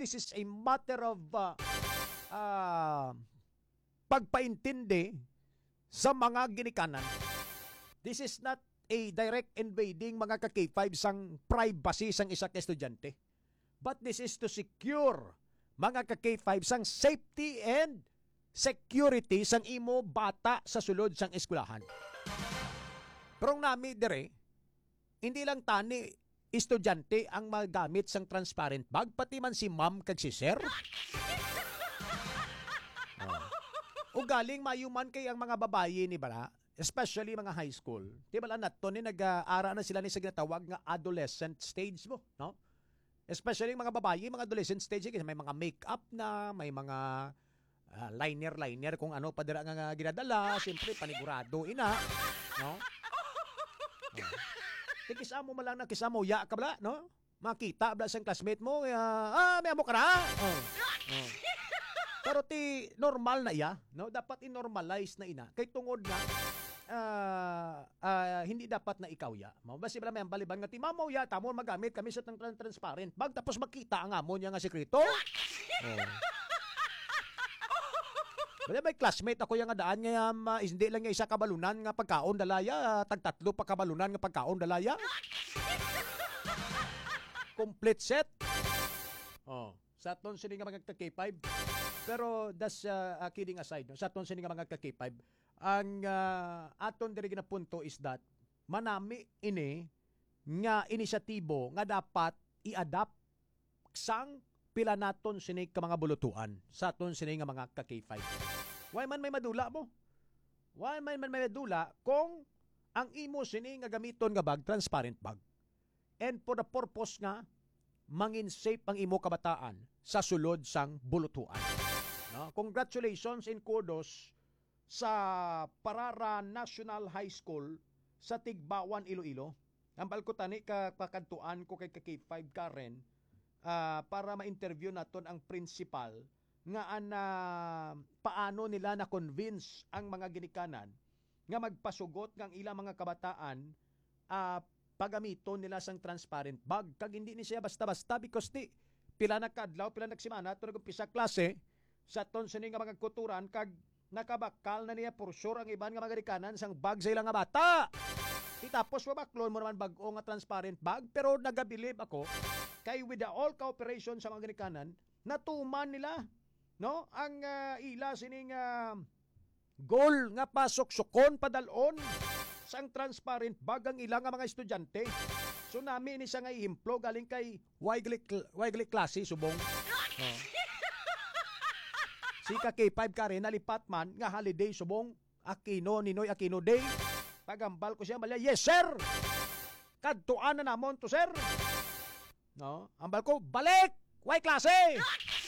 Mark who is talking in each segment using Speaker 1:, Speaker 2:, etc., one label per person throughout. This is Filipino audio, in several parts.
Speaker 1: this is a matter of pagpaintindi sa mga ginikanan. This is not a direct invading mga ka-K5 sang privacy sang isa ka estudyante. But this is to secure mga ka-K5 sang safety and security sang imo bata sa sulod sang eskwelahan. Pero nami dire, hindi lang tani estudyante ang magamit sang transparent bag, pati man si ma'am kag si sir. O galing mayuman kay ang mga babayi ni bala, especially mga high school. Di ba lang nato ni nag-aara na sila ni sa ginatawag nga adolescent stage mo, no? Especially mga babayi, mga adolescent stage, may mga make-up na, may mga liner kung ano pa dira nga ginadala, siyempre panigurado ina, no? Kisamo mo lang na kisamo ya ka bala, no? Makita bala sang classmate mo, may amo ka na. Pero ti normal na iya, no? Dapat i-normalize na ina. Kay tungod nga hindi dapat na ikaw ya. Basi bala may baliban nga ti mamaw ya, tamo magamit kami sa transparent bag tapos makita ang amon niya nga sekreto. Wala may classmate ako yung nga daan nga hindi lang nga isa kabalunan nga pagkaon dalaya, tagtatlo pa kabalunan nga pagkaon dalaya. Complete set. Sa aton sini nga mga K5. Pero that's kidding aside, no? Sa aton sini nga mga K5, ang aton diri na punto is that manami ini nga inisyatibo nga dapat i-adapt sang pila naton sini ka mga bulutuan sa aton sini nga mga K5. Why man may madula mo? Why man may madula kung ang imo sini nga gamiton nga bag, transparent bag. And for the purpose nga, mangin safe ang imo kabataan sa sulod sang bulutuan. No? Congratulations and kudos sa Parara National High School sa Tigbawan, Iloilo. Ang balkotani kakantuan ko kay K5 Karen para ma-interview naton ang principal nga paano nila na-convince ang mga ginikanan nga magpasugot ng ilang mga kabataan pagamiton nila sang transparent bag. Kag hindi ni siya basta-basta because pila nagkadlaw, pila nagsimana, ito nag-umpisa klase sa ton sini nga mga kuturan kag nakabakal na niya for sure ang iban nga mga ginikanan sang bag sa ilang nga bata. Tapos mabaklon mo naman bag-o nga transparent bag pero nagabilib ako kay with the all cooperation sa mga ginikanan natuman nila no ang ila sining goal nga pasok-sukon padalon sang transparent bag ang ilang nga mga estudyante. So nami ni siya nga ihimplo galing kay Waigli klase subong. Si K5 ka rin nalipat man nga holiday subong Ninoy Aquino Day. Pagambal ko siya malya, yes sir! Kadtuan na namon to sir! No? Ambal ko, balik! Why klase?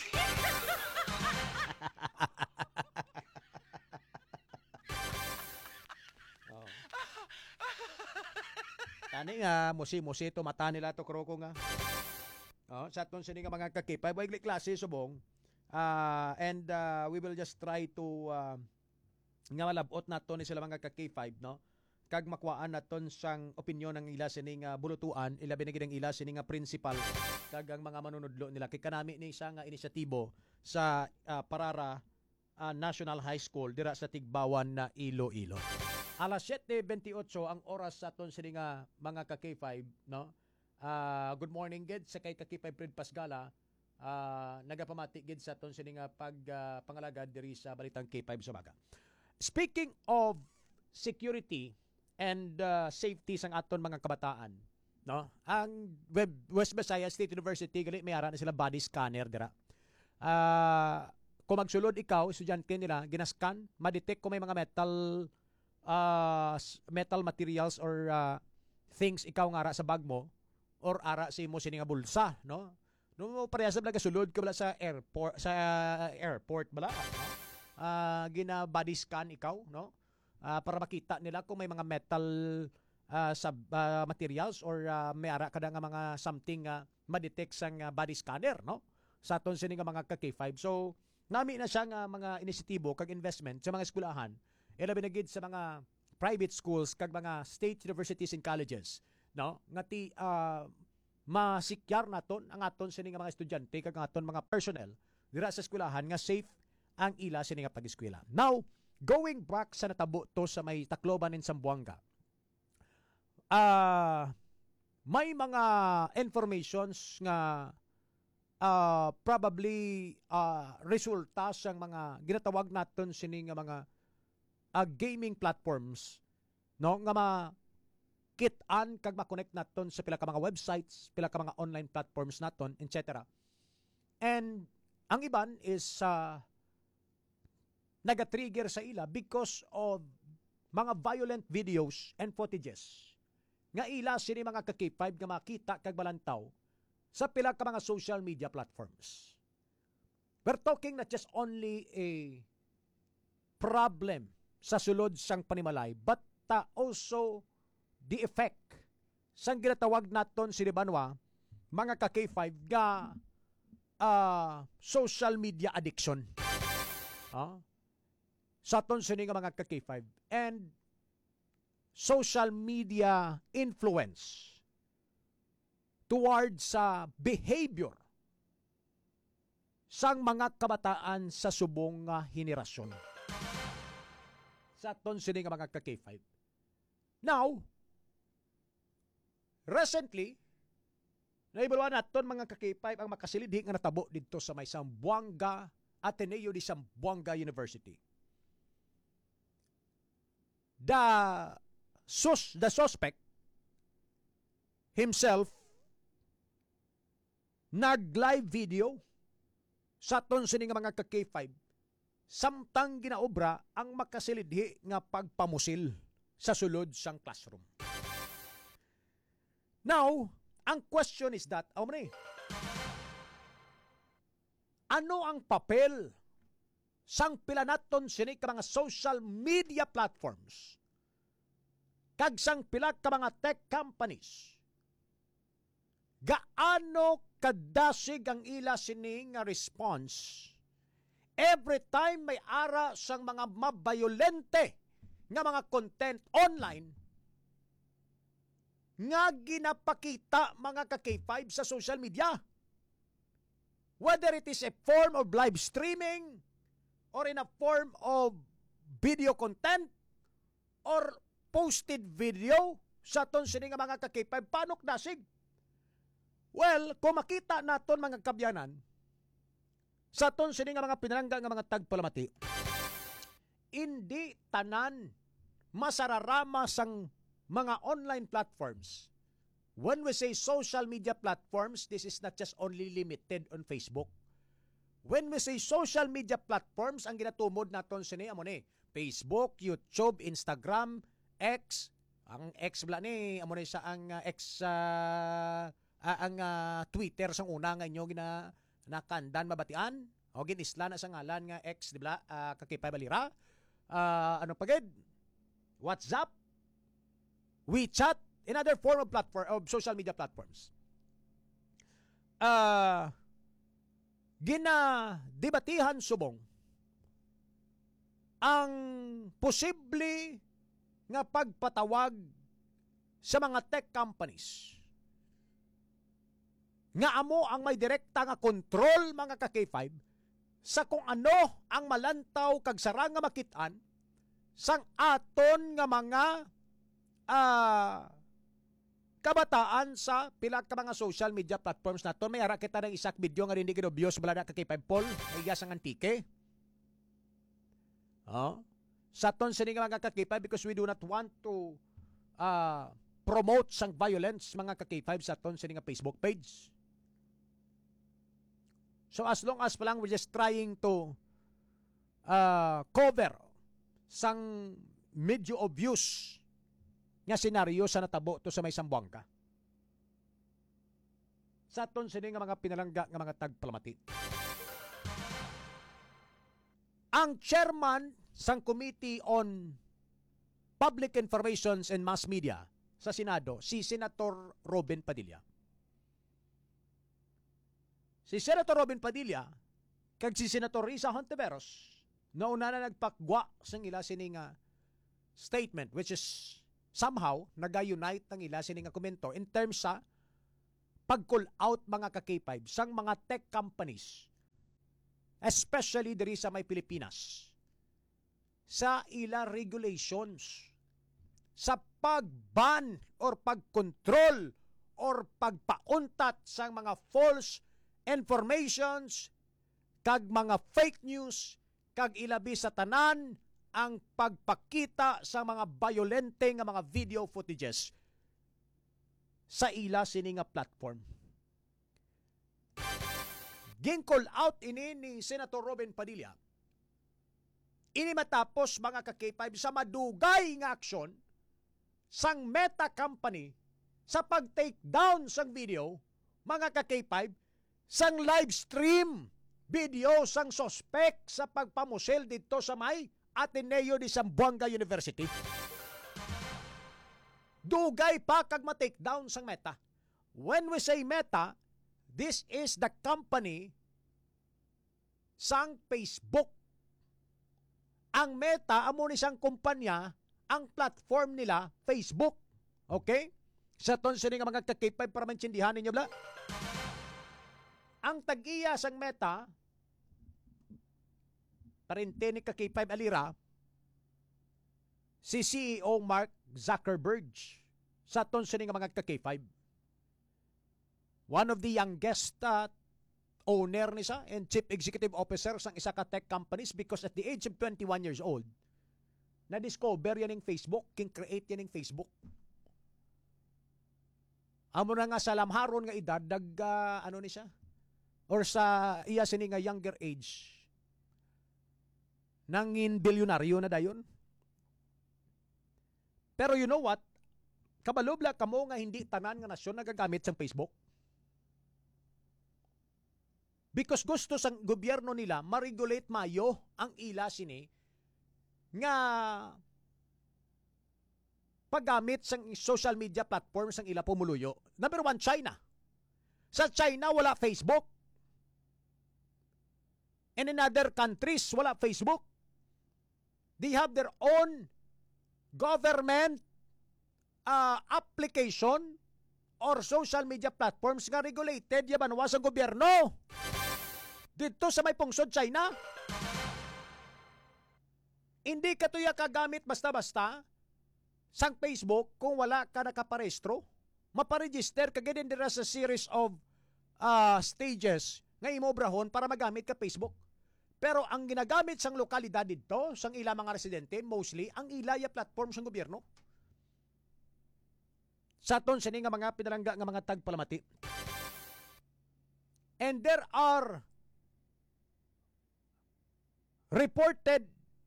Speaker 1: Tani nga, musi-musi to mata nila to kroko nga. Sa aton sini nga mga K5, Waigli klase subong. And we will just try to nga malabot nato ni sila mga K5, no? Kag makuhaan naton sang opinyon ng ila sining bulutuan, ilabi na gid ang ila sining principal kag ang mga manunudlo nila kay kanami ni isa nga inisyatibo sa Parara National High School dira sa Tigbawan na Iloilo. Alas 7:28 ang oras sa aton sining mga K5, no? Good morning gid sa kay K5 Fred Pasgala. Nagapamati gid sa aton sining pangalagad diri sa Balitang K5 sa Baga. Speaking of security and safety sang aton mga kabataan, no? Ang West Visayas State University gali may ara na sila body scanner dira. Kung magsulod ikaw, estudyante nila, ginascan, ma-detect kung may mga metal materials or things ikaw nga ara sa bag mo or ara sa imo sini nga bulsa, no? No parehas na sulod ka bala sa airport bala. Gina body scan ikaw, no? Para makita nila kung may mga metal materials or may ara kada nga mga something ma-detect sang body scanner, no? Sa aton sini nga mga K5. So nami na siya nga mga inisyatibo kag investment sa mga eskwelahan. Ilabi na gid sa mga private schools kag mga state universities and colleges, no? Nga ti masikyar naton ang aton sini nga mga estudyante kag ang aton mga personnel dira sa eskwelahan nga safe ang ila sini nga pag-eskwela. Now, going back sa natabo to sa may Tacloban in Zamboanga. May mga informations nga probably resulta sa mga ginatawag naton sini nga mga gaming platforms, no, nga makit-an kag ma-connect naton sa pila ka mga websites, pila ka mga online platforms naton, etc. And ang iban is naga-trigger sa ila because of mga violent videos and footages nga ila sini mga ka-K5 nga makita kag balantaw sa pila ka mga social media platforms. We're talking not just only a problem sa sulod sang panimalay, but also the effect sang ginatawag naton si Libanwa mga ka-K5 nga social media addiction. Sa aton sini nga mga ka-K5 and social media influence towards sa behavior sang mga kabataan sa subong nga henerasyon. Sa aton sini nga mga ka-K5. Now, recently, naibalwa naton mga ka-K5 ang makasilidhi nga natabo dito sa may Zamboanga Ateneo de Zamboanga University. The suspect himself nag-live video sa aton sini nga mga ka-K5 samtang ginaobra ang makasilidhi nga pagpamusil sa sulod sang classroom. Now, ang question is that, ano ang papel sang pila naton sini ka mga social media platforms kag sang pila ka mga tech companies? Gaano kadasig ang ila sini nga response every time may ara sang mga mabayolente nga mga content online nga ginapakita mga ka-K5 sa social media? Whether it is a form of live streaming or in a form of video content or posted video sa aton sini nga mga ka-K5, paano dasig? Well, kung makita naton mga kabyanan sa aton sini nga mga pinarangga nga mga tagpalamati, hindi tanan masararama sang mga online platforms. When we say social media platforms, this is not just only limited on Facebook. When we say social media platforms, ang ginatumod naton sini amo ni Facebook, YouTube, Instagram, X. Ang X bla ni amo ni sa ang X ang Twitter sang una nga inyo nakandan mabatian. O ginisla na sa ngalan nga X, di ba? Kakipay balira. Ano pagid? WhatsApp, WeChat, another form of platform of social media platforms. Ginadebatihan subong ang posible nga pagpatawag sa mga tech companies nga amo ang may direkta nga kontrol mga ka-K5 sa kung ano ang malantaw kag sarang nga makitaan sang aton nga mga kabataan sa pila ka mga social media platforms naton. May ara kita ng isak video nga hindi kinobiyos bala na ka-K5 Paul may ang antike. Sa aton sini nga mga ka-K5 because we do not want to promote sang violence mga ka-K5 sa aton sini nga Facebook page. So as long as palang we're just trying to cover sang medyo obvious nga senaryo sa natabo to sa may Zamboanga. Sa aton sini nga mga pinalangga nga mga tagpalamati. Ang chairman sang Committee on Public Informations and Mass Media sa Senado, si Senator Robin Padilla. Si Senator Robin Padilla kag si Senator Risa Hontiveros nauna na nagpakgwa sang ila sini nga statement which is somehow naga-unite ng ila sini nga komento in terms sa pag-call out mga ka-K5 sang mga tech companies, especially diri sa may Pilipinas, sa ila regulations, sa pag-ban or pag-control or pagpauntat sa mga false informations kag mga fake news kag ilabi sa tanan ang pagpakita sa mga violente nga mga video footages sa ila sini nga platform. Ging-call out ini ni Senator Robin Padilla. Ini matapos mga ka-K5 sa madugay nga aksyon sang Meta company sa pag-take down sang video, mga ka-K5, sang live stream video sang suspect sa pagpamusel dito sa may Ateneo de Zamboanga University. Dugay pa kag ma-take down sang Meta. When we say Meta, this is the company sang Facebook. Ang Meta, amo ni sang kumpanya, ang platform nila, Facebook. Okay? Sa ton sini nga mga ka-K5 para maintindihan ninyo bla. Ang tag-iya sang Meta, parente ni ka-K5 alira, si CEO Mark Zuckerberg. Sa ton sini nga mga ka-K5. One of the youngest owner ni sa and chief executive officer sang isa ka tech companies because at the age of 21 years old, na-discover yan ng Facebook, king-create yan ng Facebook. Amo na nga sa lamharon nga edad, ano ni siya? Or sa iya sini nga younger age, nangin bilyonaryo na dayon. Pero you know what? Kabalubla kamo nga hindi tanan nga nasyon nagagamit sa Facebook. Because gusto sang gobyerno nila ma-regulate mayo ang ila sini nga paggamit sang social media platforms ang ila pumuluyo. Number one, China. Sa China, wala Facebook. And in other countries, wala Facebook. They have their own government application or social media platforms nga regulated yabanwa sa gobyerno. Dito sa may pungsod China, hindi ka tuya kagamit basta-basta sang Facebook kung wala ka nakaparehistro. Maparegister ka ganyan dira sa series of stages nga imobrahon para magamit ka Facebook. Pero ang ginagamit sang lokalidad dito, sang ila mga residente, mostly, ang ilaya platform sang gobyerno. Sa ton sini nga mga pinalangga nga mga tagpalamati. And there are reported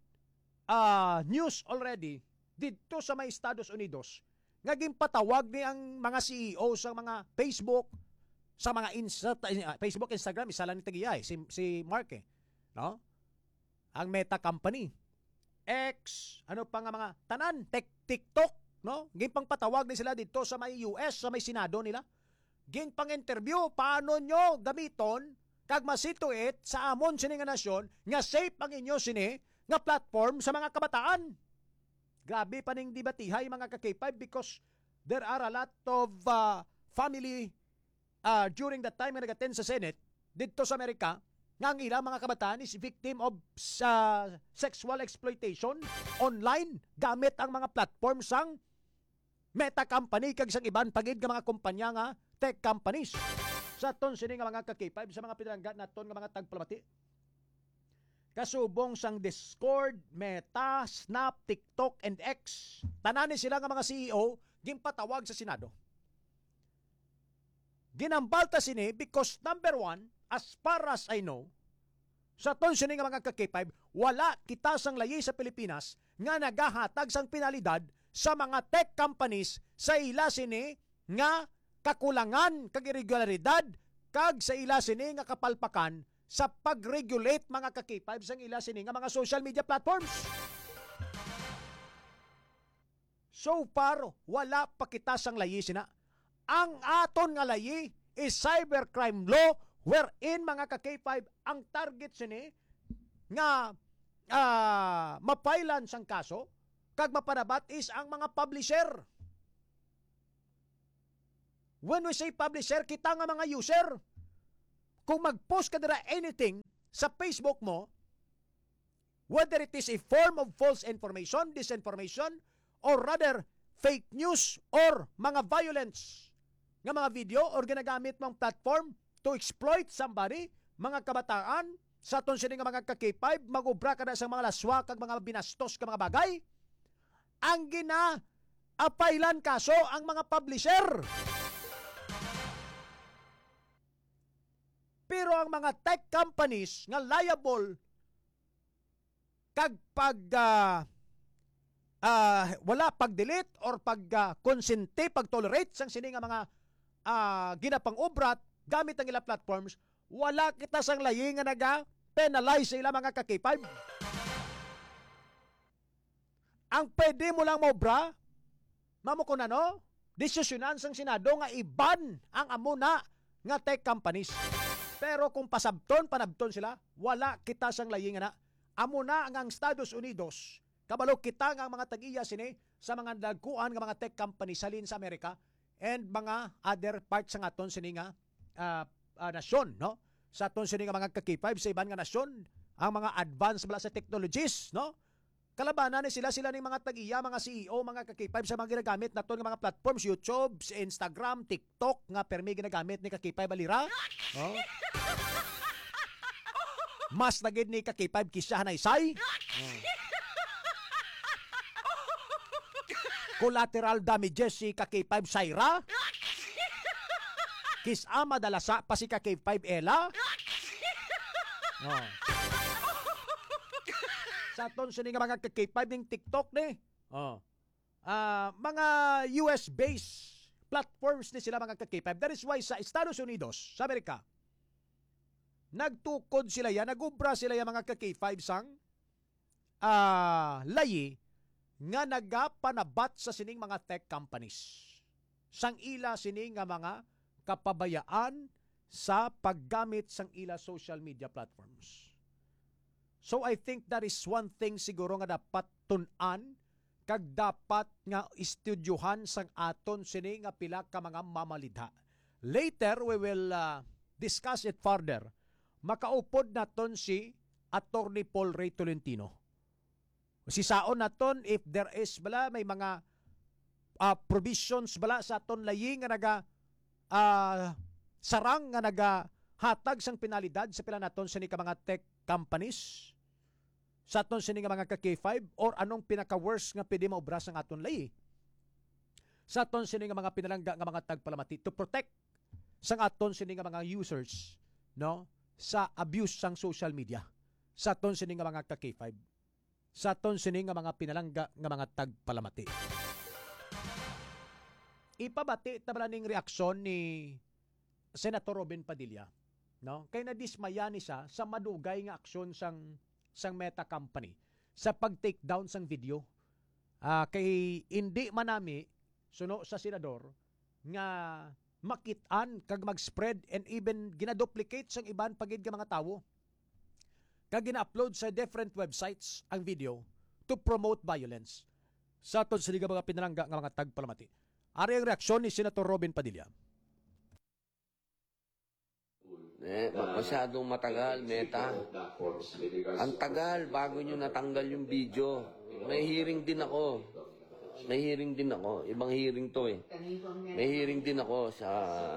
Speaker 1: news already dito sa may Estados Unidos nga ginpatawag ni ang mga CEO sa mga Facebook, sa mga Facebook, Instagram, isa lang ni tagiyay, si Mark no? Ang Meta company. X, ano pa nga mga tanan, TikTok, no? Ginpang patawag ni sila dito sa may US, sa may Senado nila. Ginpang interview, paano nyo gamiton kag masituit sa amon sini nga nasyon nga safe ang inyo sini nga platform sa mga kabataan. Grabe pa ning debatihay mga ka-K5 because there are a lot of family during that time nga nag-attend sa Senate dito sa Amerika nga ang ilang mga kabataan is victim of sexual exploitation online gamit ang mga platform sang Meta company kag sang iban pagid nga mga kumpanya nga tech companies. Sa ton sini nga mga ka-K5 sa mga pinalangga naton nga mga tagpalamati. Kasubong sang Discord, Meta, Snap, TikTok, and X. Tanan sila nga mga CEO ginpatawag sa Senado. Ginambalta sini because number one, as far as I know, sa ton sini nga mga ka-K5, wala kita sang layi sa Pilipinas nga nagahatag sang penalidad sa mga tech companies sa ila sini nga kakulangan kag irregularidad kag sa ila sini nga kapalpakan sa pag-regulate mga ka-K5 sang ila sini nga mga social media platforms. So far, wala pa kita sang layi sina. Ang aton nga layi is cybercrime law wherein mga ka-K5 ang target sini nga mapailan sang kaso kag mapanabat is ang mga publisher. When we say publisher, kita nga mga user. Kung mag-post ka dira anything sa Facebook mo, whether it is a form of false information, disinformation, or rather fake news or mga violence nga mga video or ginagamit mong platform to exploit somebody, mga kabataan, sa aton sini nga mga ka-K5, mag-ubra ka na sa mga laswa kag mga binastos ka mga bagay, ang gina-apailan kaso ang mga publisher. Pero ang mga tech companies nga liable kag wala pag-delete or pag-consente, pag-tolerate sang sini nga mga ginapang obrat gamit ang ilang platforms, wala kita sang layi nga naga-penalize sa ilang mga ka-K5. Ang pwede mo lang maobra, mamukon ano, desisyonan sang Senado nga iban ang amuna nga tech companies. Pero kung panabton sila, wala kita sang layi nga na. Amuna ang Estados Unidos, kabalo kita nga mga tag-iya sini sa mga dagkuan nga mga tech companies salin sa Amerika and mga other parts ng aton sini nga nasyon, no? Sa aton sini nga mga ka-K5 sa iban nga nasyon, ang mga advanced bala sa technologies, no? Kalabanan ni sila ni mga tag-iya, mga CEO, mga ka-K5 sa mga ginagamit naton nga mga platforms, YouTube, Instagram, TikTok nga permi ginagamit ni ka-K5 alira, no? Mas nagid ni ka-K5 kisa na isay. Collateral damages si ka-K5 Saira. Kisa madalasa pa si ka-K5 Ella. Sa aton sini nga mga ka-K5 ning TikTok ni. Mga US-based platforms ni sila mga ka-K5. That is why sa Estados Unidos, sa Amerika, nagtukod sila yan, nagubra sila yan mga ka-K5 sang layi nga nagapanabat sa sining mga tech companies. Sang ila sining nga mga kapabayaan sa paggamit sang ila social media platforms. So I think that is one thing siguro nga dapat tun-an kag dapat nga istudyuhan sang aton sini nga pila ka mga mamalidha. Later we will discuss it further. Makaupod naton si Attorney Paul Ray Tolentino. Si saon naton if there is bala may mga provisions bala sa aton layi nga naga sarang nga naga hatag sang penalidad sa pila naton sini ka mga tech companies sa aton sini nga mga ka-K5 or anong pinaka-worst nga pwede maobra sang aton layi sa aton sini nga mga pinalangga nga mga tagpalamati to protect sang aton sini nga mga users, no, sa abuse sang social media sa aton sini nga mga ka-K5, sa aton sini nga mga pinalangga nga mga tagpalamati. Ipabati tabala ning reaksyon ni Senator Robin Padilla, no? Kay nadismaya ni siya sa madugay nga aksyon sang Meta company sa pag-take down sang video. Kay hindi manami suno sa senador nga makitaan kag mag-spread and even ginaduplicate sang iban pagid nga mga tawo. Kag gina-upload sa different websites ang video to promote violence sa aton sini nga mga pinalangga nga mga tagpalamati. Ari ang reaksyon ni Senator Robin Padilla.
Speaker 2: Masyadong matagal, Meta. Ang tagal bago nyo natanggal yung video. May hearing din ako. Ibang hearing to eh. May hearing din ako sa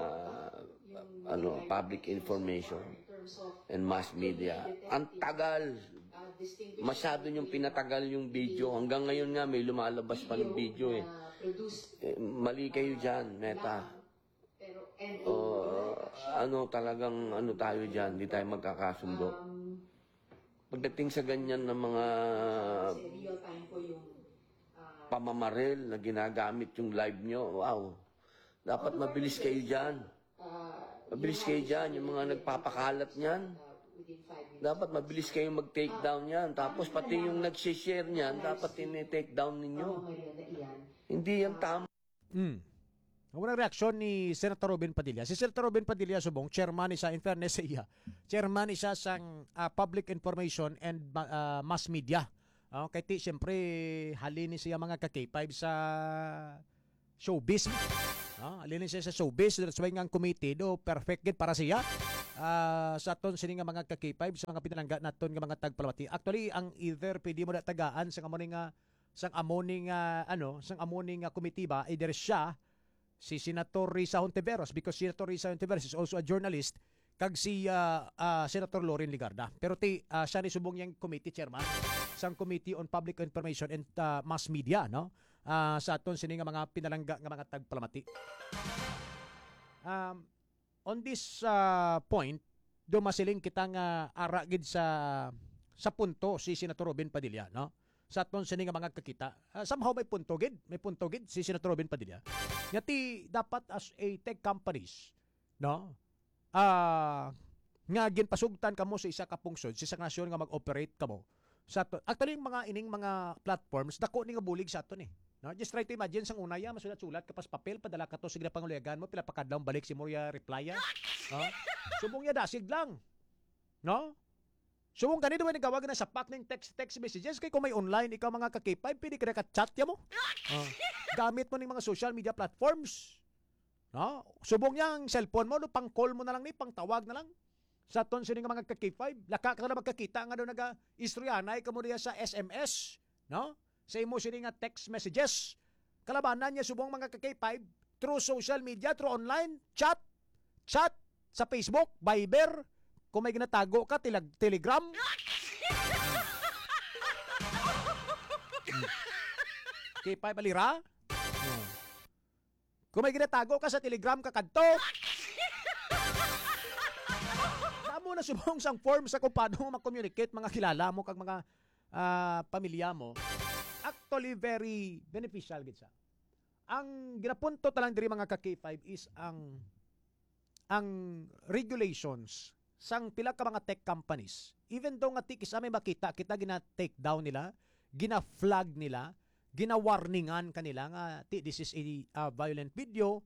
Speaker 2: public information and mass media. Ang tagal. Masyado yung pinatagal yung video. Hanggang ngayon nga may lumalabas pa ng video eh. Mali kayo dyan, Meta. Talagang tayo dyan, di tayo magkakasundo. Pagdating sa ganyan ng mga pamamaril na ginagamit yung live nyo, wow, dapat mabilis kayo dyan. Mabilis kayo dyan, yung mga nagpapakalat niyan. Dapat mabilis kayo mag-take down yan. Tapos pati yung nag-share niyan, dapat ini-take down ninyo. Hindi yan tama.
Speaker 1: Ang unang reaksyon ni Senator Robin Padilla. Si Senator Robin Padilla subong, chairman siya, in fairness sa iya, chairman siya sa Public Information and Mass Media. Kaya siyempre, halin siya mga ka-K5 sa showbiz. Alinin siya sa showbiz, that's why nga ang committee do perfect gid para siya. Sa aton sini nga mga ka-K5 sa mga pinalangga naton nga mga tagpalamati. Actually, ang either pwede mo na tagaan sa amoning committee ba, either siya si Senator Risa Hontiveros, because Senator Risa Hontiveros is also a journalist, kag si Senator Loren Ligarda. Pero siya ni subong yang committee chairman sang Committee on Public Information and Mass Media, no? Sa aton sini nga mga pinalangga nga mga tagpalamati. On this point, dumasiling kita nga ara gid sa punto si Senator Robin Padilla, no? Sa aton sini nga mga kakita, somehow may punto gid si Senator Robin Padilla. Ngati dapat as a tech companies, no? Nga ginpasugtan kamo sa isa ka pungsod, sa isa ka nasyon nga mag-operate kamo. Actually, mga ining mga platforms dako ni nga bulig sa aton eh. No? Just try to imagine sang una ya masulat-sulat kapas papel padala ka to sa panguliagan mo pila pakadlaw balik si Moria reply ya. Subong ya dasig lang. No? Subong kanino man nagawag na sa pack ng text messages kay kung may online ikaw mga ka-K5 pwede ka ka-chat ya mo. Gamit mo ning mga social media platforms. No? Subong yang cellphone mo, no, pang call mo na lang ni, pang tawag na lang. Sa aton sini nga mga ka-K5, laka ka na magkakita nga daw naga-istoryanay kamo diya sa SMS, no? Sa imo sini nga text messages. Kalabanan niya subong mga ka-K5 through social media, through online, chat sa Facebook, Viber, kung may ginatago ka, Telegram. K5 alira. Kung may ginatago ka sa Telegram kakadto. Damo na subong sang form sa kung paano mo mag-communicate mga kilala mo kag mga pamilya mo. Actually very beneficial gid sa. Ang ginapunto talang diri mga ka-K5 is ang regulations sang pila ka mga tech companies. Even though nga kisa may makita kita gina-take down nila, gina-flag nila, gina-warningan kanila nga this is a violent video.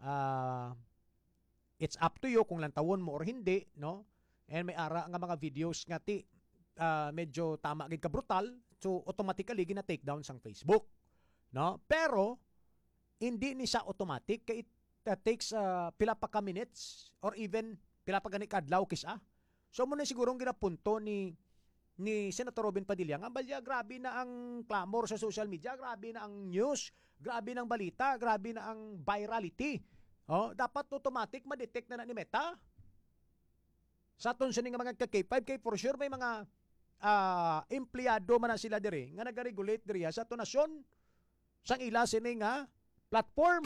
Speaker 1: It's up to you kung lantawon mo or hindi, no? And may ara nga mga videos nga medyo tama gid ka brutal, so automatically gina-take down sang Facebook, no? Pero hindi ni siya automatic kay it takes pila pa ka minutes or even pila pa gani kadlaw kisa. So mo na sigurong ginapunto ni Senator Robin Padilla nga balya grabe na ang clamor sa social media, grabe na ang news, grabe na ang balita, grabe na ang virality. Dapat automatic ma-detect na ni Meta. Sa aton sini nga mga ka-K5 kay for sure may mga empleyado man na sila diri nga nag-regulate diri sa aton nasyon sang ila sini nga platform.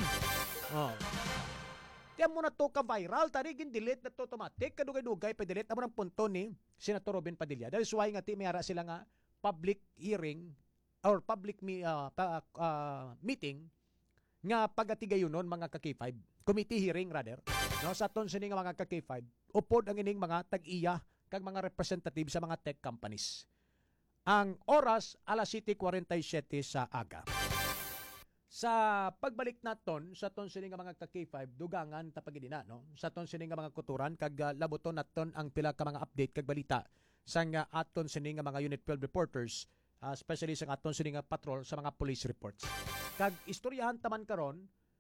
Speaker 1: Tiyan mo na to ka-viral, tari gin-delete na to automatic, kadugay-dugay, pa-delete amo ng punto ni Senator Robin Padilla. That is why nga may ara sila nga public hearing or public meeting nga pagatigayonon mga ka-K5. Committee hearing rather. No, sa aton sini nga mga ka-K5, upod ang ining mga tag-iya kag mga representative sa mga tech companies. Ang oras alas 7:47 sa aga. Sa pagbalik naton sa aton sini nga mga ka-K5 dugangan ta pagidina, no? Sa aton sini nga mga kuturan kag laboton naton ang pila ka mga update kag balita sang aton sini nga mga Unit 12 reporters, especially sa aton sini nga patrol sa mga police reports. Kag istoryahan taman karon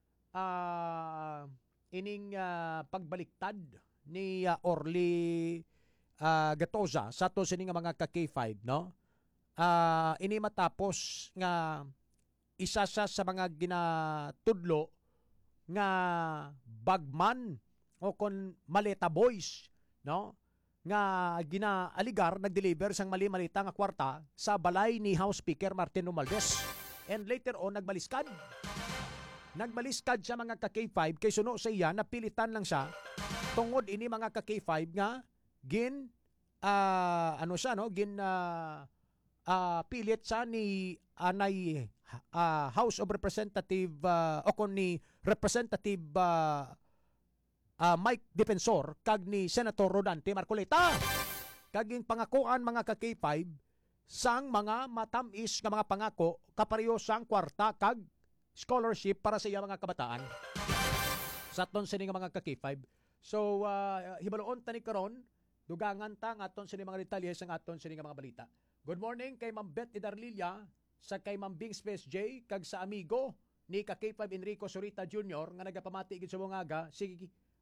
Speaker 1: ining pagbaliktad ni Orly Gatoza sa aton sini nga mga ka-K5, no? Ini matapos nga isa sa mga ginatudlo nga bagman o kon maleta boys, no? Nga ginaaligar nag-deliver sang mali-malita nga kwarta sa balay ni House Speaker Martin Romualdez. And later on nagmaliskad sa mga ka-K5 kay suno sa iya napilitan lang siya tungod ini mga ka-K5 nga pilit sa ni anay House of Representative o kon ni Representative Mike Defensor kag ni Senator Rodante Marcoleta. Kag yung pangakuan mga ka-K5 sang mga matamis nga mga pangako kapareho sang kwarta kag scholarship para sa iya mga kabataan. Sa aton sini nga mga ka-K5. So hibaloon tani karon dugangan ta nga aton sini mga detalye sang aton sini nga mga balita. Good morning kay Ma'am Beth Idarlilia, sa kay Ma'am Bing Space J, kag sa amigo ni K5 Enrico Zurita Jr. nga nagapamati gid sa mga si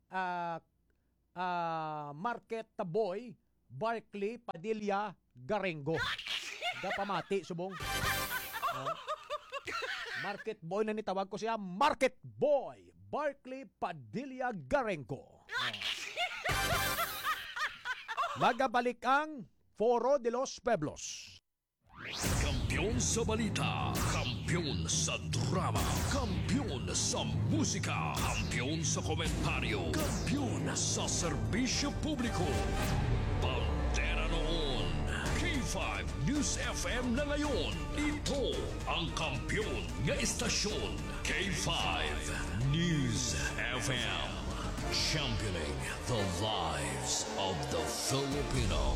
Speaker 1: Market Boy Barkley Padilla Garengo. Gapamati subong. Market Boy na nitawag ko siya, Market Boy Barkley Padilla Garengo. Magabalik ang Foro de los Pueblos.
Speaker 3: Kampiyon sa balita, kampiyon sa drama, kampiyon sa musika, kampiyon sa komentaryo, kampiyon sa serbisyo publiko. Pantera noon, K5 News FM na ngayon. Ito ang kampiyon nga istasyon, K5 News FM. Championing the lives of the Filipino.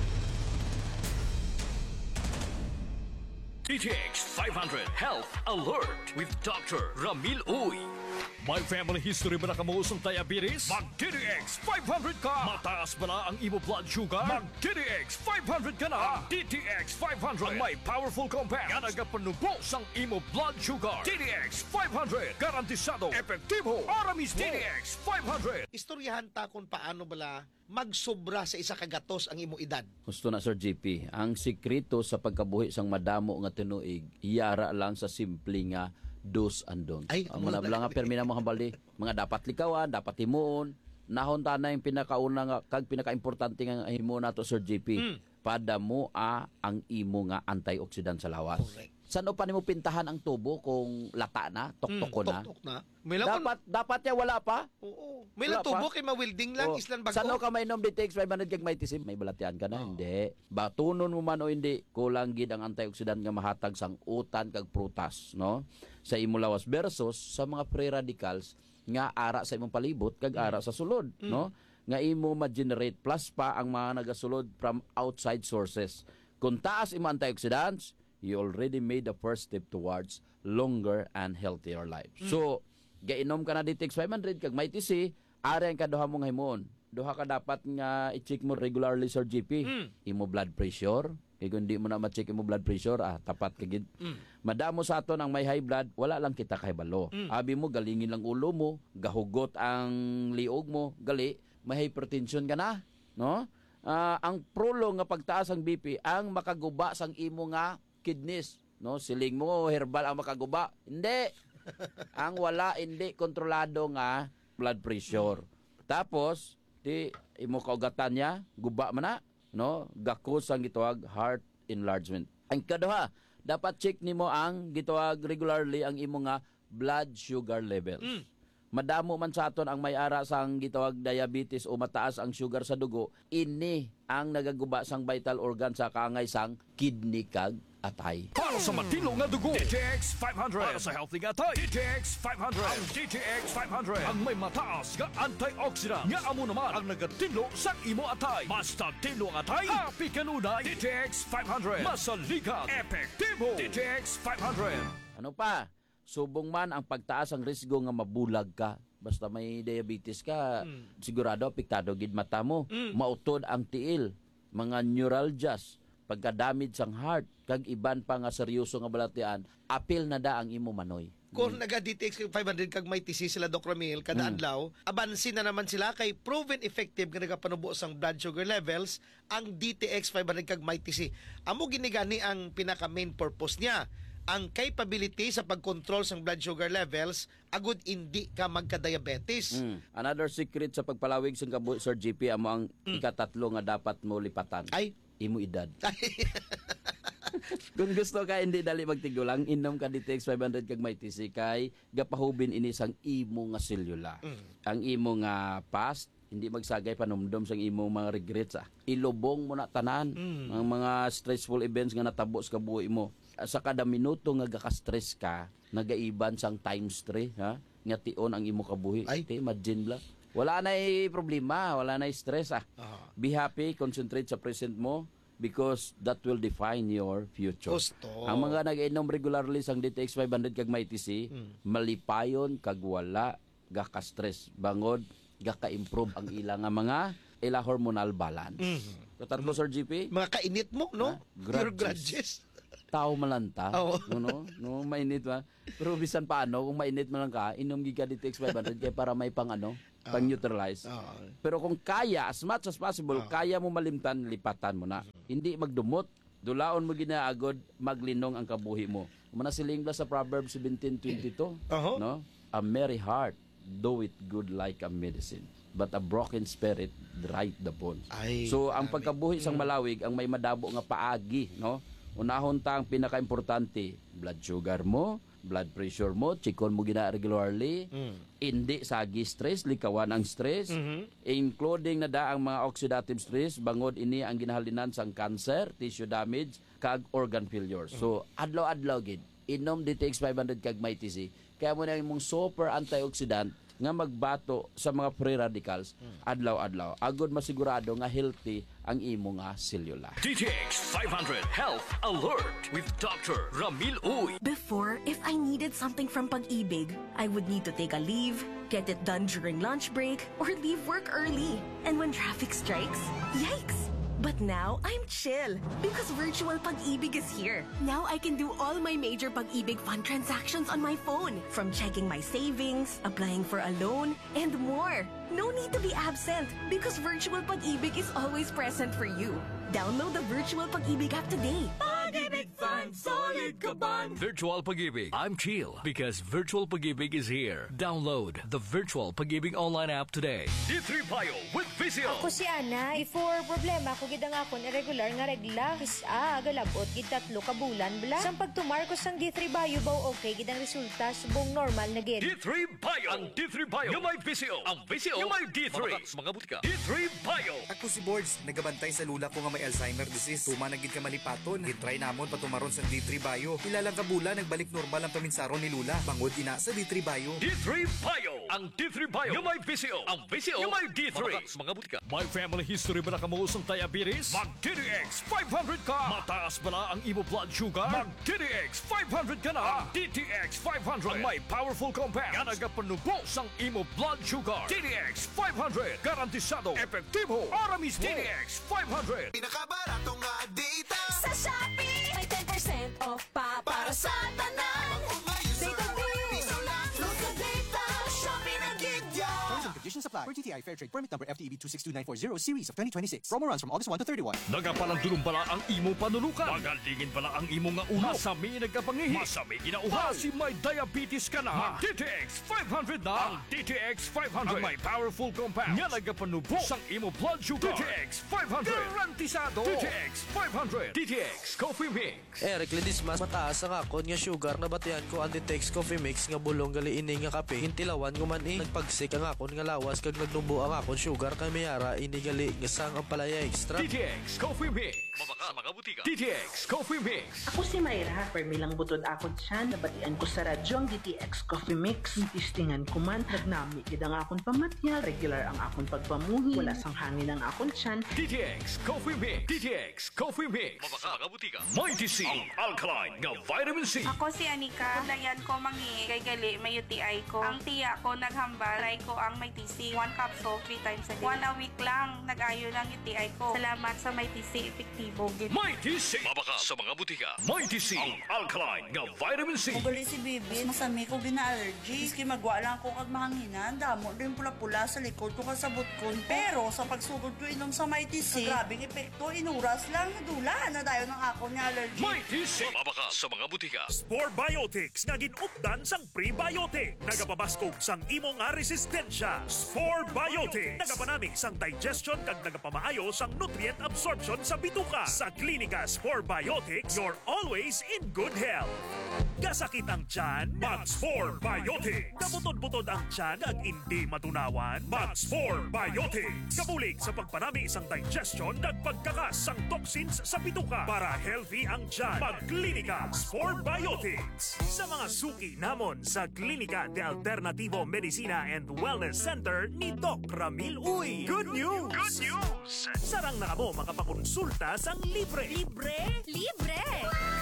Speaker 3: DTX 500 Health Alert with Dr. Ramil Uy. May family history ba na kamuusong diabetes? Mag-DTX 500 ka! Mataas ba na ang imo blood sugar? Mag-DTX 500 ka na! Ang DTX 500 ang may powerful compounds nga nagapanubos ang imo blood sugar. DTX 500 garantisado, epektibo, para mismo. DTX 500.
Speaker 4: Istoryahan ta kung paano bala magsobra sa isa kagatos ang imo edad.
Speaker 5: Gusto na Sir JP, ang sikreto sa pagkabuhi sang madamo nga tinuig, iyara lang sa simple nga dos and don'ts.
Speaker 4: Ay,
Speaker 5: ang mga nga permina mo hambali, mga dapat likawan, dapat himuon, nahon ta na yung pinakauna nga kag pinakaimportante nga himo nato Sir JP. Padamo ang imo nga antioxidant sa lawas.
Speaker 4: Correct.
Speaker 5: Saan pa nimo pintahan ang tubo kung lata na, tuktok na?
Speaker 4: Tuktok na. May lang
Speaker 5: Dapat ya wala pa.
Speaker 4: Oo. May
Speaker 5: Wala
Speaker 4: lang tubo
Speaker 5: pa.
Speaker 4: kay mawilding lang islan bago.
Speaker 5: Sano ka mainom DTX 500 kag may tisim, may balatian ka na, hindi. Batunon mo man o hindi, kulang gid ang antioxidant nga mahatag sang utan kag prutas, no? Sa imo lawas versus sa mga free radicals nga ara sa imong palibot kag ara sa sulod, no? Nga imo ma-generate plus pa ang mga nagasulod from outside sources. Kung taas imo antioxidants, you already made the first step towards longer and healthier life. So, gainom ka na DTX 500 kag may TC, ari ang kaduha mong himon. Duha ka dapat nga i-check mo regularly Sir GP. Imo blood pressure. Kaya kung di mo na ma-check imo blood pressure, tapat ka gid. Madamo sa aton ang may high blood, wala lang kita kahibalo. Abi mo, galingin lang ulo mo, gahugot ang liog mo, gali, may hypertension ka na, no? Ang prolong nga pagtaas ang BP, ang makaguba sang imo nga kidneys, no? Siling mo herbal ang makaguba. Hindi. Ang wala hindi kontrolado nga blood pressure. Tapos di imo kaugatan niya guba man na, no? Gakos ang gitawag heart enlargement. Ang kaduha, dapat check nimo ang gitawag regularly ang imo nga blood sugar levels. Madamo man sa aton ang may ara sang gitawag diabetes o mataas ang sugar sa dugo, ini ang nagaguba sang vital organ sa kaangay sang kidney kag atay.
Speaker 3: Para sa matino nga dugo, DTX 500. Para sa healthy nga atay, DTX 500. Ang DTX 500 ang may mataas nga antioxidant nga amo naman ang nagatinlo sa imo atay. Basta tinlo ang atay, happy kanunay. DTX 500. Masaligat, epektibo. DTX 500.
Speaker 5: Ano pa? Subong man ang pagtaas ang risgo nga mabulag ka. Basta may diabetes ka, sigurado apektado gid mata mo. Mautod ang tiil, mga neuralgias, pagka-damage sang heart, kag iban pa nga seryoso nga balatian, apil na da ang imo manoy.
Speaker 4: Kung naga-DTX 500 kag may TC sila Dr. Ramil kada adlaw, abansin na naman sila kay proven effective nga nagapanubo sang blood sugar levels ang DTX 500 kag may TC. Amo ginigani ang pinaka main purpose niya. Ang capability sa pag-control sa blood sugar levels agud hindi ka magka-diabetes.
Speaker 5: Another secret sa pagpalawig sa kabuhi Sir GP amo ang ikatatlo nga dapat mo lipatan.
Speaker 4: Ay,
Speaker 5: imo edad. Kung gusto ka hindi dali magtigulang, inom ka DTX 500 kag may TC kay gapahubin ini sang imo nga selula. Ang imo nga past hindi magsagay panumdom sang imo mga regrets. Ilubong mo na tanan ang mga stressful events nga natabo sa kabuhi mo. Sa kada minuto nga gaka-stress ka, nagaiban sang times 3, ha? Nga tion ang imo kabuhi.
Speaker 4: Ay.
Speaker 5: Imagine bla. Wala na problema, wala na stress. Be happy, concentrate sa present mo because that will define your future.
Speaker 4: Gusto.
Speaker 5: Ang mga nag-inom regularly sang DTX 500 kag may TC, malipayon kag wala gaka-stress. Bangod gaka-improve ang ilang mga hormonal balance. So, tatlo Sir GP?
Speaker 4: mga kainit mo, no?
Speaker 5: Grudges.
Speaker 4: Your grudges.
Speaker 5: tao malanta.
Speaker 4: Oo.
Speaker 5: No, mainit ba? Pero bisan paano, kung mainit man lang ka, inom giga DTX 500 kaya para may pang pang-neutralize. Pero kung kaya, as much as possible, kaya mo malimtan, lipatan mo na. Hindi magdumot. Dulaon mo ginaagod, maglinong ang kabuhi mo. Manasiling sa Proverbs 17:22, no? A merry heart doeth good like a medicine, but a broken spirit drieth the bones. So ang pagkabuhi sang malawig ang may madabo nga paagi, no? Unahon ta ang pinaka-importante, blood sugar mo, blood pressure mo, chikon mo gina regularly, hindi sagi stress, likawan ang stress, including na daang mga oxidative stress, bangod ini ang ginahalinan sang cancer, tissue damage, kag organ failure. So, adlaw-adlaw gid, inom DTX 500 kag may TC, kaya mo na imong super antioxidant nga magbato sa mga free radicals adlaw-adlaw. Agod masigurado nga healthy ang imo nga selula.
Speaker 3: DTX 500 Health Alert with Dr. Ramil Uy.
Speaker 6: Before, if I needed something from Pag-ibig, I would need to take a leave, get it done during lunch break, or leave work early. And when traffic strikes, yikes! But now, I'm chill because virtual Pag-ibig is here. Now I can do all my major Pag-ibig fund transactions on my phone, from checking my savings, applying for a loan, and more. No need to be absent because virtual Pag-ibig is always present for you. Download the virtual Pag-ibig app today. Pag-ibig Fund, solid ka ban!
Speaker 3: Virtual Pag-ibig. I'm chill because Virtual Pag-ibig is here. Download the Virtual Pag-ibig online app today. D3 Bio with Visio.
Speaker 7: Ako si Ana, before problema ko gid ang akon irregular nga regla. Galabot gid 3 ka bulan bla. Sang pagtumar ko sang D3 Bio baw okay gid ang resulta subong normal na gid.
Speaker 3: D3 Bio. Ang D3 Bio yung may Visio. Ang Visio yung may D3. Mga butika. D3 Bio.
Speaker 8: Ako si Boards, nagabantay sa lula ko nga may Alzheimer disease. Tuma na gid ka malipaton. Gitry namon patumaron sa D3 Bio. Ilalang kabula nagbalik normal ang paminsaron ni Lula. Bangod ina sa D3 Bio.
Speaker 3: D3 Bio. Ang D3 Bio yung may Visio. Ang Visio yung may D3. Mga butika. May family history ba na kamuusong diabetes? Mag DTX 500 ka. Mataas ba na ang imo blood sugar? Mag DTX 500 ka na. DTX 500 ang may powerful compounds nga nagapanubos ang imo blood sugar. DTX 500 garantisado, epektibo, aramis DTX 500.
Speaker 9: Pinakabarato nga data
Speaker 6: Sa Shopee, may 10% off pa para sa tanan. Data bills, load ka data, Shopee na gid ya.
Speaker 9: Terms and conditions apply for TTI Fair Trade Permit number FTEB 262940 series of 2026. Promo runs from August 1 to 31.
Speaker 3: Nagapalandulong pala ang imo panulukan. Magalingin pala ang imo nga ulo. Masami nagkapangihi. Masami ginauhaw. Si may diabetes ka na. Mag DTX 500 na. Ang DTX 500 ang may powerful compounds nga nagapanubos ang imo blood sugar. DTX 500 garantisado. DTX 500. DTX Coffee Mix.
Speaker 10: Eric Ledismas, mataas ang akon nga sugar na batian ko ang Ditex Coffee Mix nga bulong gali ini nga kape. Hintilawan ko man nagpagsik ang akon nga lawas kag nagnubo ang akon sugar kay mayara ini gali nga sang ang palaya extra.
Speaker 3: DTX Coffee Mix. Mabaka sa mga butika. DTX Coffee Mix.
Speaker 11: Ako si Mayra, permilang butod ako dyan. Nabatian ko sa radyo ang DTX Coffee Mix. Itistingan ko man, nagnami gid ang akon pamatyal. Regular ang akon pagpamuhi. Wala sang hangin ang akon tiyan.
Speaker 3: DTX Coffee Mix. DTX Coffee Mix. Mabaka sa mga butika. Mighty C. Ang alkaline nga vitamin C.
Speaker 12: Ako si Anika. Dayan ko mangi kay gali may UTI ko. Ang tiya ko naghambal. Try ko ang may TC. 1 capsule 3 times a day. 1 a week lang. Nag-ayo lang UTI ko. Salamat sa may TC. Epektibo.
Speaker 3: Mighty C. Mabaka sa mga butika. Mighty C. Ang alkaline nga vitamin C.
Speaker 13: Ugali si Bibi, masami ko gina-allergy. Iski magwa lang ko kag mahanginan. Damo rin pula-pula sa likod ko kasabot ko. Pero sa pagsugod ko inom sa Mighty C, grabing epekto, inuras lang, nadula na dayo ng ako ni allergy.
Speaker 3: Mighty C. Mabaka sa mga butika.
Speaker 14: Spore Biotics nga ginupdan sang prebiotic. Nagapabaskog sang imo nga resistensya. Spore Biotics. Nagapanamig sang digestion kag nagapamaayo sang nutrient absorption sa bituka. Sa Klinika Spore Biotics, you're always in good health. Gasakit ang tiyan, mag-Spore Biotics. Kabutod-butod ang tiyan kag hindi matunawan, mag-Spore Biotics. Kabulig sa pagpanami sang digestion kag pagkakas sang toxins sa bituka para healthy ang tiyan. Mag-Klinika Spore Biotics. Sa mga suki namon sa Klinika de Alternativo Medicina and Wellness Center ni Doc Ramil Uy. Good news! Good news! Sarang na kamo makapakonsulta sang libre.
Speaker 6: Libre? Libre! Wow!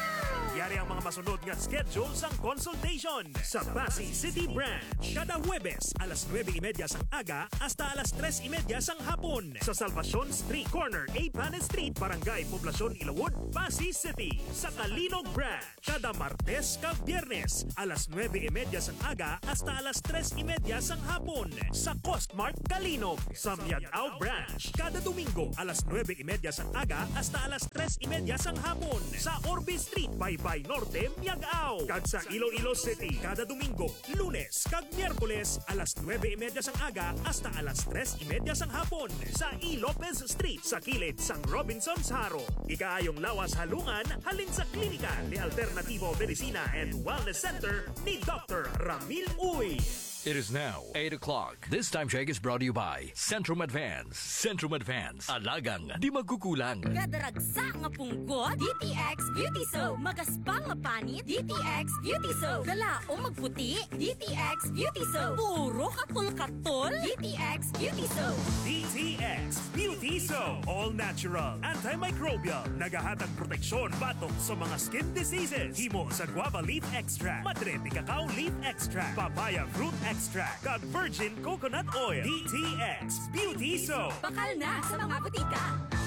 Speaker 14: Yari ang mga masunod nga schedule sang consultation sa Pasay City Branch. Kada Huwebes, alas 9:30 sang aga hasta alas 3:30 sang hapon. Sa Salvacion Street, corner A. Panes Street, Barangay Poblacion, Ilawod, Pasay City. Sa Kalinog Branch, kada Martes kag Biyernes, alas 9:30 sang aga hasta alas 3:30 sang hapon. Sa Costmart, Kalinog. Sa Miagao Branch, kada Domingo, alas 9:30 sang aga hasta alas 3:30 sang hapon. Sa Orbe Street, Baybay Norte, Miagao. Kag sa Iloilo City, kada Domingo, Lunes kag Miyerkules, alas 9:30 sang aga hasta alas 3:30 sang hapon. Sa E. Lopez Street, sa kilid sang Robinson's Haro. Ikaayong lawas halungan, halin sa klinika ni Alternativo Medicina and Wellness Center ni Dr. Ramil Uy.
Speaker 3: It is now 8 o'clock. This time check is brought to you by Centrum Advance. Centrum Advance. Alagang di magkukulang.
Speaker 15: Kadaragsa nga punggot, DTX Beauty Soap. Magaspang nga panit, DTX Beauty Soap. Galaong magputi, DTX Beauty Soap. Puro katol-katol, DTX Beauty Soap.
Speaker 14: DTX Beauty Soap. All natural, antimicrobial, nagahatag proteksyon batok sa mga skin diseases. Himo sa guava leaf extract, madre de cacao leaf extract, papaya fruit extract, kag virgin coconut oil. DTX Beauty Soap.
Speaker 15: Bakal na sa mga butika.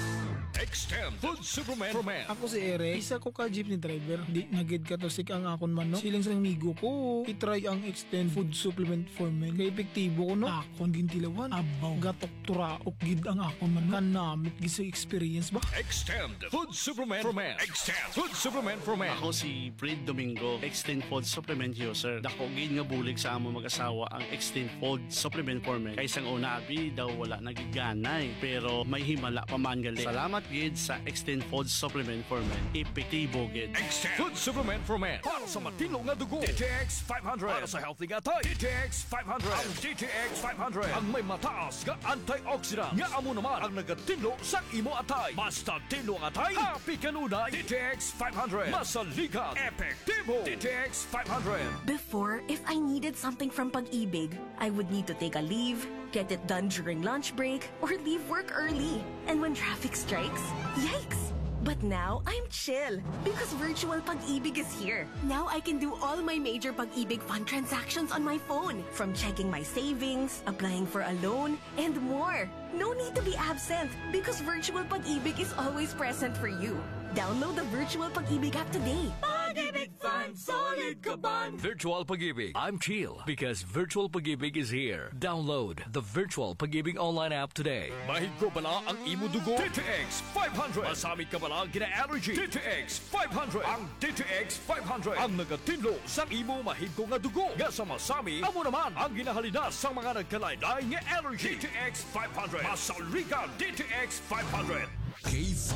Speaker 3: Extend Food Superman for Men.
Speaker 16: Ako si Eric, isa ko ka jeepney driver. Di nagid ka to sik ang akon man no. Siling sa migo ko, itry ang Extend Food Supplement for Men. Kaya epektibo ko no. Akon gintilawan, abaw, gatok turaok gid ang akon man no. Kanamit gid sa experience ba?
Speaker 3: Extend Food Supplement for Men. Extend Food Supplement for Men.
Speaker 17: Ako si Fred Domingo, Extend Food Supplement user. Dako gid nga bulig sa among mag-asawa ang Extend Food Supplement for Men. Kay sang una abi daw wala nagiganay, pero may himala pa man gali. Salamat gid sa Extend Food Supplement for Men. Epektibo gid.
Speaker 3: Extend Food Supplement for Men. Para sa matino nga dugo. DTX 500. Para sa healthy nga tay. DTX 500. Ang DTX 500. Ang may mataas nga antioxidant. Nga amo naman ang nagatinlo sa imo atay. Basta tinlo ang atay, happy kanunay. DTX 500. Masaligan. Epektibo. DTX 500.
Speaker 6: Before, if I needed something from Pag-ibig, I would need to take a leave, get it done during lunch break, or leave work early. And when traffic strikes, yikes! But now, I'm chill because virtual Pag-ibig is here. Now I can do all my major Pag-ibig fund transactions on my phone, from checking my savings, applying for a loan, and more. No need to be absent because virtual Pag-ibig is always present for you. Download the virtual Pag-ibig app today.
Speaker 3: Pag-ibig Fund, solid ka ban. Virtual Pag-ibig. I'm chill because Virtual Pag-ibig is here. Download the Virtual Pag-ibig online app today. Mahigko bala ang imo dugo? DTX 500. Masamit ka bala gina-allergy? DTX 500. Ang DTX 500. Ang nagatinlo sa imo mahigko nga dugo. Nga sa masami, amo naman ang ginahalinas sa mga nagkalaylay nga allergy. DTX 500. Masaligan DTX 500.
Speaker 18: K5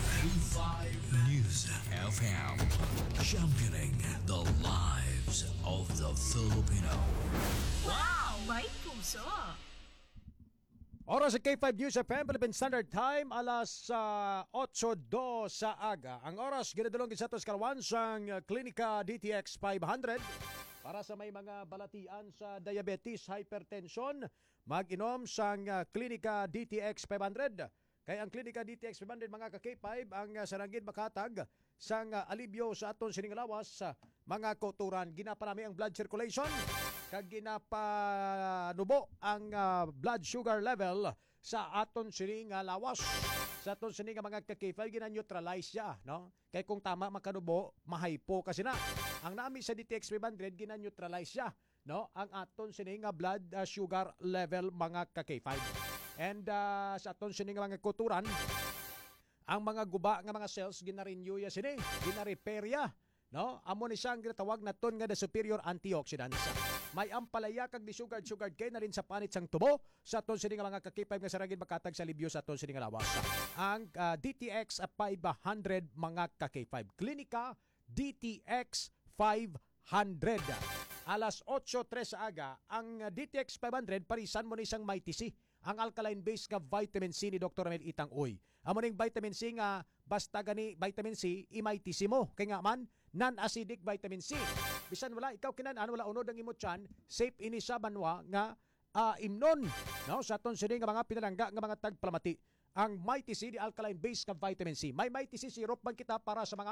Speaker 18: News FM, championing the lives of the Filipino.
Speaker 15: Wow! May puso!
Speaker 1: Oras sa K5 News FM, Philippine Standard Time, alas 8:02 sa aga. Ang oras, ginadulong sa atos kalawan sang Klinika DTX 500 para sa may mga balatian sa diabetes, hypertension, mag-inom sang Klinika DTX 500. Kaya ang Klinika DTX 500 mga ka-K5 ang sarangin makatag sang alibyo sa aton sining lawas sa mga koturan. Ginapanami ang blood circulation kag ginapanubo ang blood sugar level sa aton sining lawas. Sa aton sining mga ka-K5 gina-neutralize siya, no? Kay kung tama makanubo, mahypo kasi na. Ang nami sa DTX 500 gina-neutralize siya, no? Ang aton sining blood sugar level mga ka-K5. And sa aton sining mga kuturan, ang mga guba nga mga cells gina-renew ya sini, gina-repair ya, no? Amo ni siyang ginatawag naton nga the superior antioxidants. May ampalaya kag di sugar kay na rin sa panit sang tubo sa aton sining mga ka-K5 nga saragin makatag sa libyo sa aton sining lawas. Ang DTX 500 mga ka-K5. Klinika DTX 500. Alas 8:03 sa aga, ang DTX 500 parisan mo ni siyang may TC. Ang alkaline-based nga vitamin C ni Dr. Ramil Itang Uy. Amo ning vitamin C nga basta gani vitamin C imaitisi mo. Kaya nga man, non-acidic vitamin C. Bisan wala, ikaw kinan, wala unod ang imot tiyan, safe ini sa banwa nga imnon. No? Sa aton sini nga mga pinalangga nga mga tagplamati. Ang Mighty C, di alkaline-based nga vitamin C. May Mighty C syrup man kita para sa mga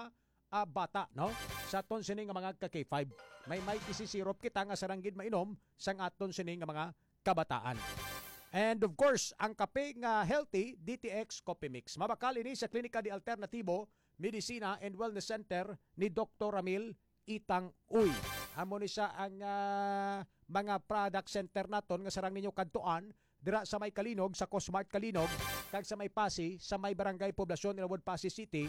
Speaker 1: bata, no? Sa aton sini nga mga ka-K5. May TC syrup kita nga saranggid mainom sang aton sini nga mga kabataan. And of course, ang kape nga healthy, DTX Coffee Mix. Mabakal ini sa Klinika di Alternatibo, Medicina and Wellness Center ni Dr. Ramil Itang Uy. Amo ni sa ang mga product center naton nga sarang ninyo kadtuan dira sa may Kalinog, sa Cosmart Kalinog, kag sa may Pasi, sa may Barangay Poblasyon, Ilawod, Pasig City,